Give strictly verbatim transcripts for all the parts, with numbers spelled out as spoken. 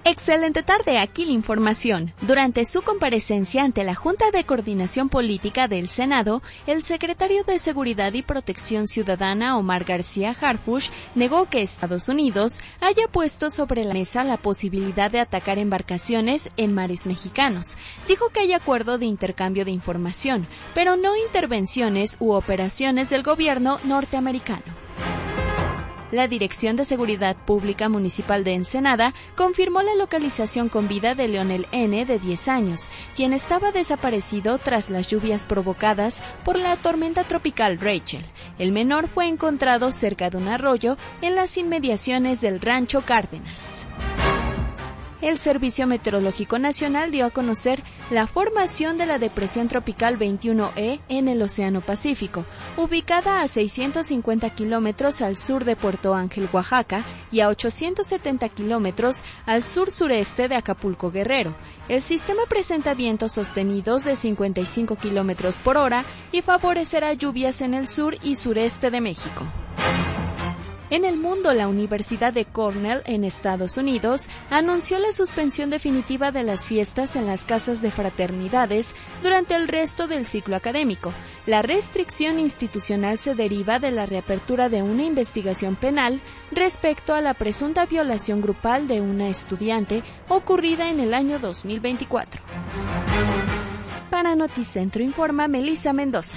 Excelente tarde, aquí la información. Durante su comparecencia ante la Junta de Coordinación Política del Senado, el secretario de Seguridad y Protección Ciudadana, Omar García Harfuch, negó que Estados Unidos haya puesto sobre la mesa la posibilidad de atacar embarcaciones en mares mexicanos. Dijo que hay acuerdo de intercambio de información, pero no intervenciones u operaciones del gobierno norteamericano. La Dirección de Seguridad Pública Municipal de Ensenada confirmó la localización con vida de Leonel N., de diez años, quien estaba desaparecido tras las lluvias provocadas por la tormenta tropical Rachel. El menor fue encontrado cerca de un arroyo en las inmediaciones del Rancho Cárdenas. El Servicio Meteorológico Nacional dio a conocer la formación de la depresión tropical veintiuno E en el Océano Pacífico, ubicada a seiscientos cincuenta kilómetros al sur de Puerto Ángel, Oaxaca, y a ochocientos setenta kilómetros al sur-sureste de Acapulco, Guerrero. El sistema presenta vientos sostenidos de cincuenta y cinco kilómetros por hora y favorecerá lluvias en el sur y sureste de México. En el mundo, la Universidad de Cornell, en Estados Unidos, anunció la suspensión definitiva de las fiestas en las casas de fraternidades durante el resto del ciclo académico. La restricción institucional se deriva de la reapertura de una investigación penal respecto a la presunta violación grupal de una estudiante ocurrida en el año dos mil veinticuatro. Para Noticentro informa Melissa Mendoza.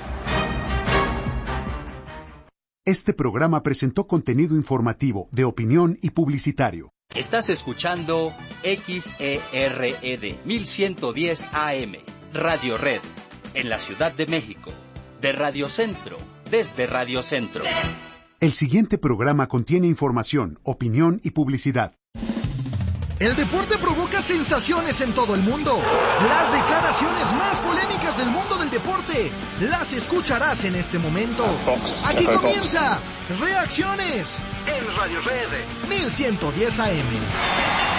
Este programa presentó contenido informativo, de opinión y publicitario. Estás escuchando X E R E D mil ciento diez A M, Radio Red, en la Ciudad de México, de Radio Centro, desde Radio Centro. El siguiente programa contiene información, opinión y publicidad. El deporte provoca sensaciones en todo el mundo. Las declaraciones más polémicas del mundo del deporte las escucharás en este momento. Aquí comienza Reacciones en Radio Red mil ciento diez A M.